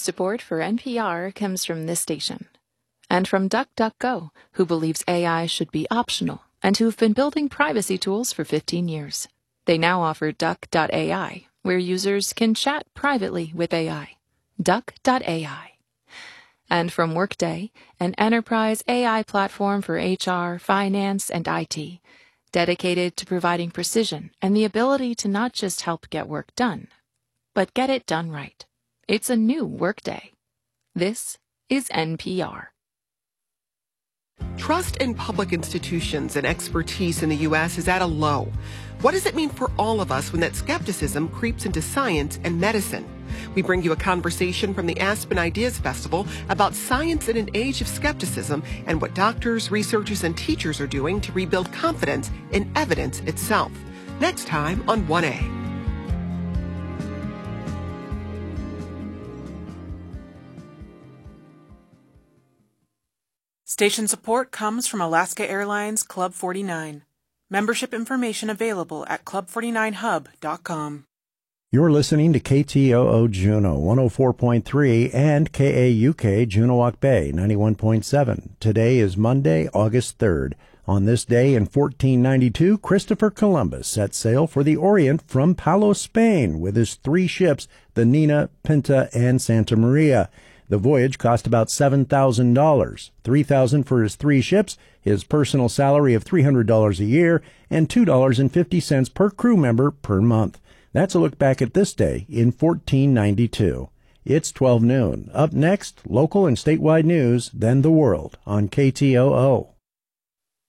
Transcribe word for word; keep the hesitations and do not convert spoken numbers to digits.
Support for N P R comes from this station. And from DuckDuckGo, who believes A I should be optional and who've been building privacy tools for fifteen years. They now offer Duck dot A I, where users can chat privately with A I. Duck dot A I. And from Workday, an enterprise A I platform for H R, finance, and I T, dedicated to providing precision and the ability to not just help get work done, but get it done right. It's a new Workday. This is N P R. Trust in public institutions and expertise in the U S is at a low. What does it mean for all of us when that skepticism creeps into science and medicine? We bring you a conversation from the Aspen Ideas Festival about science in an age of skepticism and what doctors, researchers, and teachers are doing to rebuild confidence in evidence itself. Next time on one A. Station support comes from Alaska Airlines Club forty-nine. Membership information available at club forty-nine hub dot com. You're listening to K T O O Juneau one oh four point three and K A U K Juneauoc Bay ninety-one point seven. Today is Monday, August third. On this day in fourteen ninety-two, Christopher Columbus set sail for the Orient from Palos, Spain, with his three ships, the Nina, Pinta, and Santa Maria. The voyage cost about seven thousand dollars, three thousand dollars for his three ships, his personal salary of three hundred dollars a year, and two dollars and fifty cents per crew member per month. That's a look back at this day in fourteen ninety-two. It's twelve noon. Up next, local and statewide news, then the world on K T O O.